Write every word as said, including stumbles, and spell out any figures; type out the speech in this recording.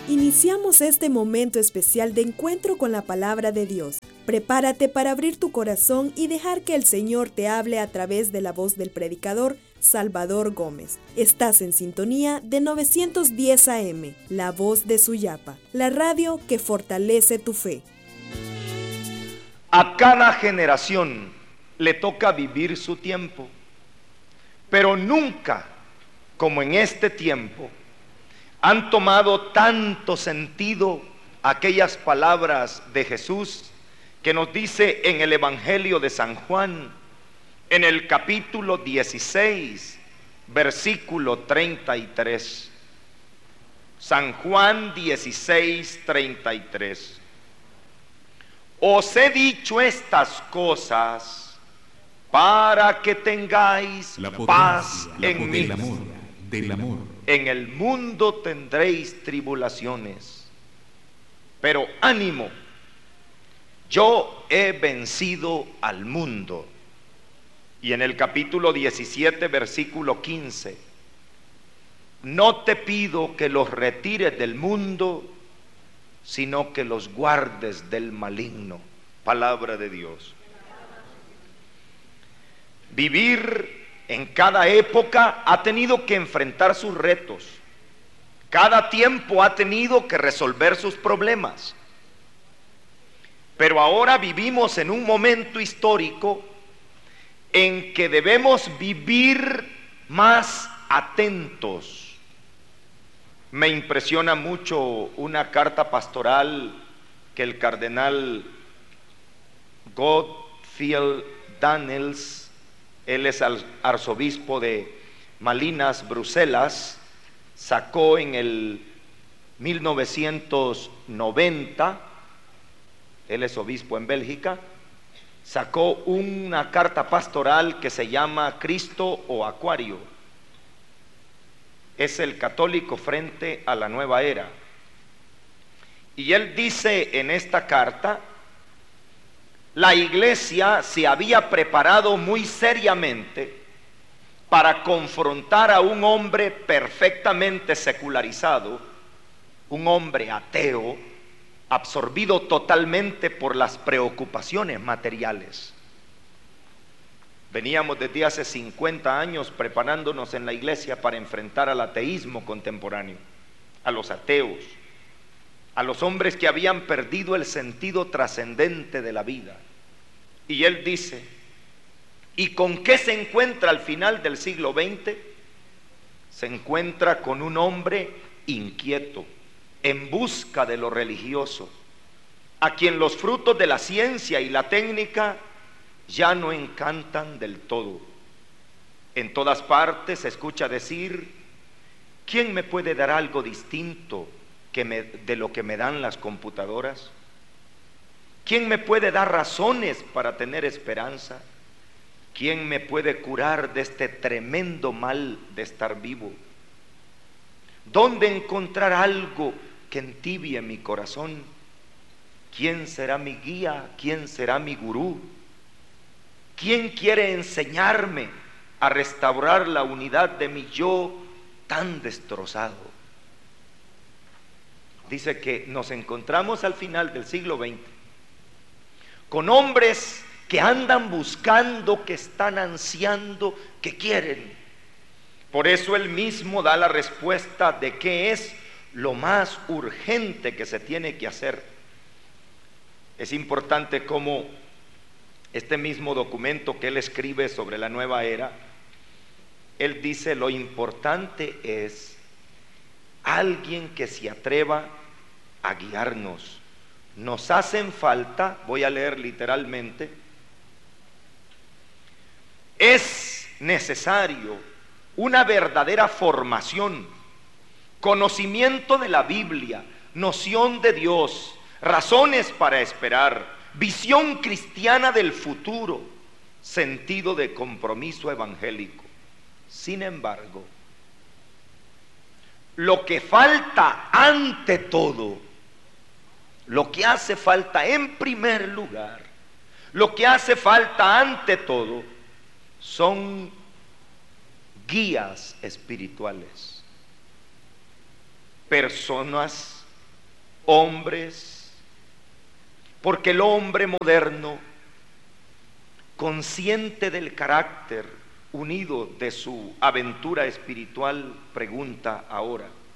Iniciamos este momento especial de encuentro con la palabra de Dios. Prepárate para abrir tu corazón y dejar que el Señor te hable a través de la voz del predicador Salvador Gómez. Estás en sintonía de novecientos diez A M, la voz de Suyapa, la radio que fortalece tu fe. A cada generación le toca vivir su tiempo, pero nunca como en este tiempo han tomado tanto sentido aquellas palabras de Jesús que nos dice en el Evangelio de San Juan, en el capítulo dieciséis, versículo treinta y tres. San Juan dieciséis, treinta y tres. Os he dicho estas cosas para que tengáis la potencia, paz la en mí. Del amor, del amor. En el mundo tendréis tribulaciones, pero ánimo, yo he vencido al mundo. Y en el capítulo diecisiete, versículo quince, no te pido que los retires del mundo, sino que los guardes del maligno. Palabra de Dios. Vivir en cada época ha tenido que enfrentar sus retos. Cada tiempo ha tenido que resolver sus problemas. Pero ahora vivimos en un momento histórico en que debemos vivir más atentos. Me impresiona mucho una carta pastoral que el cardenal Godfield Daniels, él es arzobispo de Malinas, Bruselas, sacó en el mil novecientos noventa, él es obispo en Bélgica, sacó una carta pastoral que se llama Cristo o Acuario. Es el católico frente a la nueva era. Y él dice en esta carta, la iglesia se había preparado muy seriamente para confrontar a un hombre perfectamente secularizado, un hombre ateo, absorbido totalmente por las preocupaciones materiales. Veníamos desde hace cincuenta años preparándonos en la iglesia para enfrentar al ateísmo contemporáneo, a los ateos, a los hombres que habían perdido el sentido trascendente de la vida. Y él dice, ¿y con qué se encuentra al final del siglo veinte? Se encuentra con un hombre inquieto, en busca de lo religioso, a quien los frutos de la ciencia y la técnica ya no encantan del todo. En todas partes se escucha decir, ¿quién me puede dar algo distinto que me, de lo que me dan las computadoras? ¿Quién me puede dar razones para tener esperanza? ¿Quién me puede curar de este tremendo mal de estar vivo? ¿Dónde encontrar algo que entibie mi corazón? ¿Quién será mi guía? ¿Quién será mi gurú? ¿Quién quiere enseñarme a restaurar la unidad de mi yo tan destrozado? Dice que nos encontramos al final del siglo veinte con hombres que andan buscando, que están ansiando, que quieren. Por eso él mismo da la respuesta de qué es lo más urgente que se tiene que hacer. Es importante cómo este mismo documento que él escribe sobre la nueva era, él dice, lo importante es alguien que se atreva a guiarnos. Nos hacen falta, voy a leer literalmente, es necesario una verdadera formación, conocimiento de la Biblia, noción de Dios, razones para esperar, visión cristiana del futuro, sentido de compromiso evangélico. Sin embargo, lo que falta ante todo, lo que hace falta en primer lugar, lo que hace falta ante todo, son guías espirituales, personas hombres, porque el hombre moderno, consciente del carácter unido de su aventura espiritual, pregunta ahora: